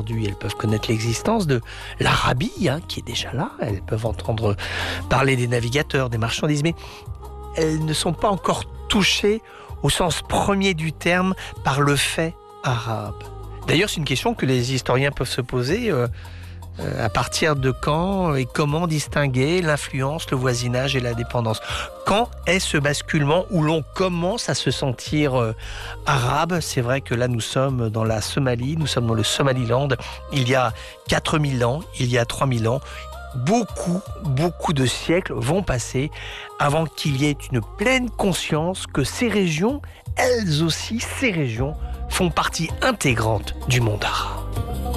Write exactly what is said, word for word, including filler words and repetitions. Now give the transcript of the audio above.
aujourd'hui, elles peuvent connaître l'existence de l'Arabie, hein, qui est déjà là. Elles peuvent entendre parler des navigateurs, des marchandises, mais elles ne sont pas encore touchées au sens premier du terme par le fait arabe. D'ailleurs, c'est une question que les historiens peuvent se poser. Euh, euh, à partir de quand et comment distinguer l'influence, le voisinage et la dépendance? Quand est ce basculement où l'on commence à se sentir euh, arabe? C'est vrai que là, nous sommes dans la Somalie, nous sommes dans le Somaliland. Il y a quatre mille ans, il y a trois mille ans, beaucoup, beaucoup de siècles vont passer avant qu'il y ait une pleine conscience que ces régions, elles aussi, ces régions, font partie intégrante du monde arabe.